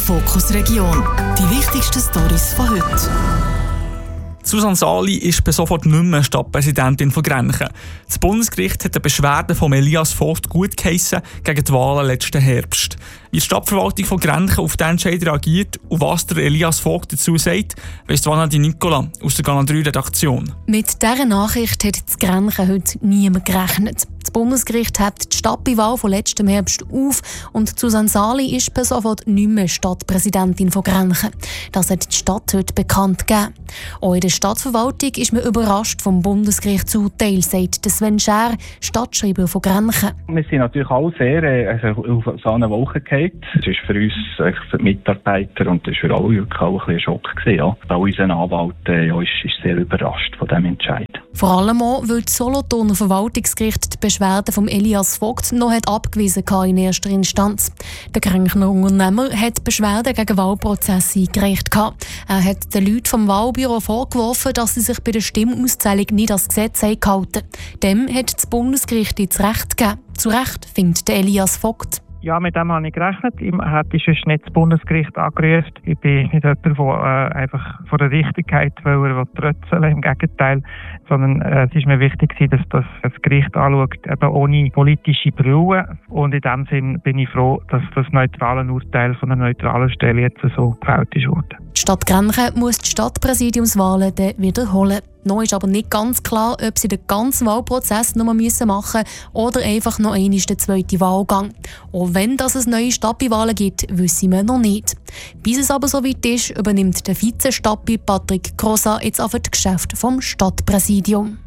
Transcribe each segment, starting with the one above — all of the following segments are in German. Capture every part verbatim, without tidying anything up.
Fokus Region. Die wichtigsten Storys von heute. Susanne Sali ist per sofort nicht mehr Stadtpräsidentin von Grenchen. Das Bundesgericht hat eine Beschwerde von Elias Vogt gutgeheissen gegen die Wahlen letzten Herbst. Wie die Stadtverwaltung von Grenchen auf den Entscheid reagiert und was der Elias Vogt dazu sagt, weiss Vanna Di Nicola aus der Kanal drei Redaktion. Mit dieser Nachricht hat das Grenchen heute niemand gerechnet. Das Bundesgericht hebt die Stadtwahl von letztem Herbst auf und Susanne Sali ist per sofort nicht mehr Stadtpräsidentin von Grenchen. Das hat die Stadt heute bekannt gegeben. Auch in der Stadtverwaltung ist man überrascht vom Bundesgerichtsurteil, sagt Sven Schär, Stadtschreiber von Grenchen. Wir sind natürlich alle sehr äh, also auf so eine Wolke gefallen. Das ist für uns, äh, für die Mitarbeiter und das war für alle wirklich auch ein, ein Schock gewesen, ja. Auch unser Anwalt äh, ja, ist, ist sehr überrascht von diesem Entscheid. Vor allem auch, weil das Solothurner Verwaltungsgericht die Beschwerde von Elias Vogt noch hat abgewiesen hat in erster Instanz. Der Grenchner Unternehmer hat Beschwerden gegen Wahlprozesse eingereicht. Er hat den Leuten vom Wahlbüro vorgeworfen, dass sie sich bei der Stimmauszählung nicht an das Gesetz gehalten haben. Dem hat das Bundesgericht jetzt Recht gegeben. Zu Recht findet Elias Vogt. Ja, mit dem habe ich gerechnet. Ich hätte sonst nicht das Bundesgericht angerufen. Ich bin nicht jemand, der äh, einfach von der Richtigkeit will, trötzeln. Im Gegenteil. Sondern äh, es ist mir wichtig, dass das, das Gericht anschaut, eben ohne politische Brille. Und in dem Sinn bin ich froh, dass das neutrale Urteil von einer neutralen Stelle jetzt so gefällt ist worden. Die Stadt Grenchen muss die Stadtpräsidiumswahlen dann wiederholen. Noch ist aber nicht ganz klar, ob sie den ganzen Wahlprozess noch machen müssen oder einfach noch einmal den zweiten Wahlgang. Auch wenn das es neue Stadtwahlen gibt, wissen wir noch nicht. Bis es aber soweit ist, übernimmt der Vize-Stadtbi Patrick Crossa jetzt auf das Geschäft vom Stadtpräsidium.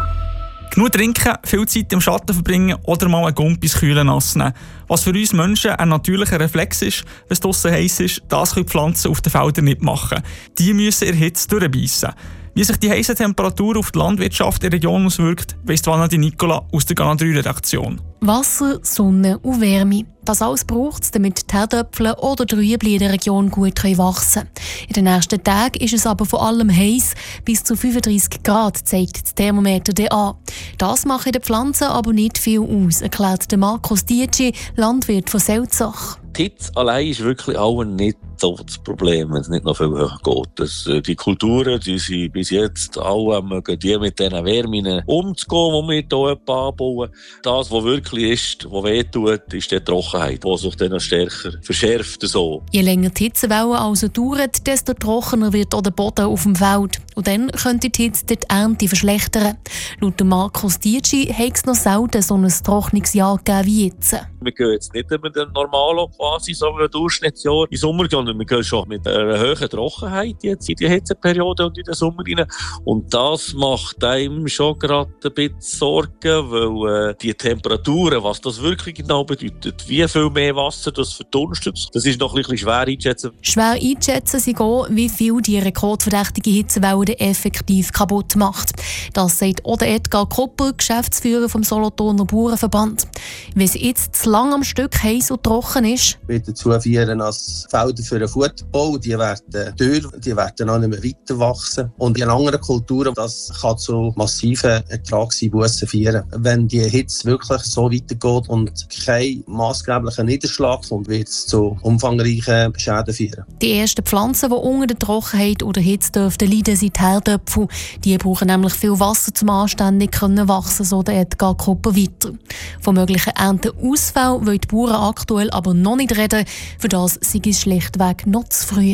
Genug trinken, viel Zeit im Schatten verbringen oder mal einen Gump ins Kühle nass nehmen. Was für uns Menschen ein natürlicher Reflex ist, wenn es draussen heiß ist, das können die Pflanzen auf den Feldern nicht machen. Die müssen in der Hitze durchbeissen. Wie sich die heiße Temperatur auf die Landwirtschaft in der Region auswirkt, weiss Vanna Di Nicola aus der Kanal drei Redaktion. Wasser, Sonne und Wärme. Das alles braucht es, damit die Herdöpfel oder die Rüebli in der Region gut wachsen können. In den nächsten Tagen ist es aber vor allem heiß, bis zu fünfunddreissig Grad, zeigt das Thermometer an. Das macht den Pflanzen aber nicht viel aus, erklärt Markus Dietschi, Landwirt von Selzach. Die Hitze allein ist wirklich auch nicht so das Problem, wenn es nicht noch viel höher geht. Das, äh, die Kulturen, die sind bis jetzt alle mögen die mit diesen Wärmen umzugehen, die wir hier anbauen. Das, was wirklich ist, was wehtut, ist die Trockenheit, die sich dann stärker verschärft. So. Je länger die Hitzewelle also dauert, desto trockener wird auch der Boden auf dem Feld. Und dann könnte die Hitze die Ernte verschlechtern. Laut Markus Dietschi hat es noch selten so ein Trocknungsjahr gegeben wie jetzt. Wir gehen jetzt nicht mit dem Normalo quasi, so einem Durchschnittsjahr in den Sommer, sondern wir gehen schon mit einer hohen Trockenheit jetzt in die Hitzeperiode und in den Sommer rein. Und das macht einem schon gerade ein bisschen Sorgen, weil äh, die Temperaturen, was das wirklich genau bedeutet, wie viel mehr Wasser das verdunstet, das ist noch ein bisschen schwer einzuschätzen. Schwer einzuschätzen ist auch, wie viel die rekordverdächtige Hitzewelle effektiv kaputt macht. Das sagt auch Edgar Krupper, Geschäftsführer vom Solothurner Bauernverband. Wenn es jetzt zu lang am Stück heiß und trocken ist, wird dazu führen, dass Felder für den Futterbau, die werden dürr, die werden auch nicht mehr weiter wachsen. Und in anderen Kulturen, das kann zu massiven Ertragseinbussen führen. Wenn die Hitze wirklich so weitergeht und kein maßgeblicher Niederschlag kommt, wird es zu umfangreichen Schäden führen. Die ersten Pflanzen, die unter der Trockenheit oder Hitze dürften leiden, sind die Herdöpfel. Die brauchen nämlich viel Wasser, um anständig zu wachsen, so der Edgar Krupper weiter. Von möglichen Ernteausfällen wollen die Bauern aktuell aber noch nicht reden. Für das sei es schlichtweg noch zu früh.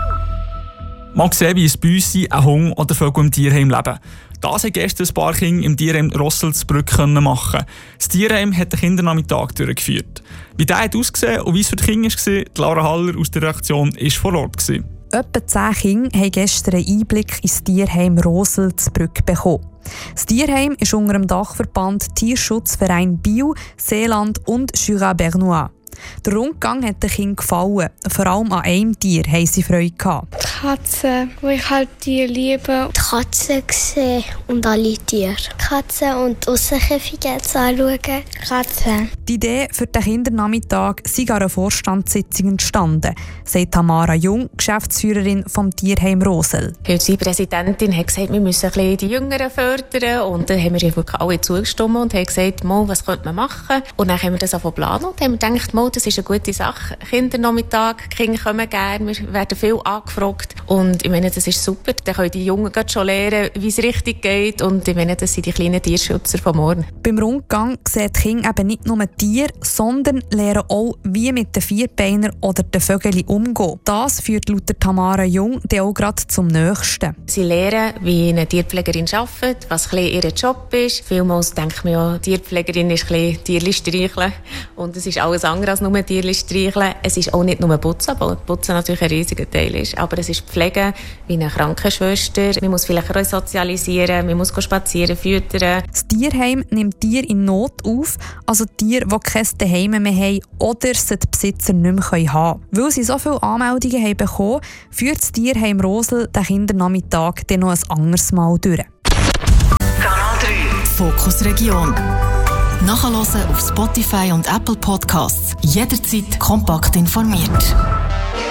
Mal sehen, wie es bei uns sind, ein Hund oder Vögel im Tierheim leben. Das haben gestern ein paar Kinder im Tierheim Rosselsbrück machen. Das Tierheim hat den Kindernachmittag durchgeführt. Wie der hat ausgesehen und wie es für die Kinder war, Laura Haller aus der Redaktion war vor Ort. Etwa zehn Kinder haben gestern einen Einblick ins Tierheim Rosselsbrück bekommen. Das Tierheim ist unter dem Dachverband Tierschutzverein Biel, Seeland und Jura Bernois. Der Rundgang hat den Kindern gefallen. Vor allem an einem Tier haben sie Freude gehabt. Die Katze, die ich halt die liebe. Die Katze gesehen und alle Tiere. Katze und Aussenkäfige anschauen. Katze. Die Idee für den Kindernachmittag sei an einer Vorstandssitzung entstanden, sagt Tamara Jung, Geschäftsführerin vom Tierheim Rosel. Unsere Präsidentin hat gesagt, wir müssen ein bisschen die Jüngeren fördern. Und dann haben wir wirklich alle zugestimmt und haben gesagt, mal, was könnte man machen? Und dann haben wir das planen und haben gedacht, mal, mal, das ist eine gute Sache. Kindernachmittag, Kinder kommen gerne, wir werden viel angefragt. Und ich meine, das ist super. Dann können die Jungen schon lernen, wie es richtig geht. Und ich meine, das sind die kleinen Tierschützer von morgen. Beim Rundgang sehen die Kinder eben nicht nur Tiere, sondern lernen auch, wie mit den Vierbeinern oder den Vögeln umgehen. Das führt laut Tamara Jung dann auch gerade zum Nächsten. Sie lernen, wie eine Tierpflegerin arbeitet, was ein bisschen ihr Job ist. Vielmals denkt man ja, Tierpflegerin ist ein bisschen Tierli streicheln. Und es ist alles andere als nur Tierli streicheln. Es ist auch nicht nur Putzen, weil Putzen natürlich ein riesiger Teil ist. Aber es ist Pflege wie eine Krankenschwester. Man muss vielleicht auch sozialisieren, man muss spazieren, füttern. Das Tierheim nimmt Tiere in Not auf, also Tiere, die kein Zuhause mehr haben oder sie die Besitzer nicht mehr haben können. Weil sie so viele Anmeldungen haben bekommen, führt das Tierheim Rosel den Kindernachmittag dann noch ein anderes Mal durch. Kanal drei Fokus Region. Nachhören auf Spotify und Apple Podcasts. Jederzeit kompakt informiert.